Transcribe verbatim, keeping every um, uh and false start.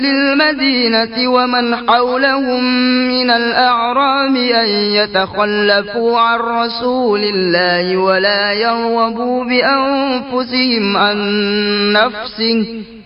للمدينة ومن حولهم من الأعراب أن يتخلفوا عن رسول الله ولا يرغبوا بأنفسهم عن نفسه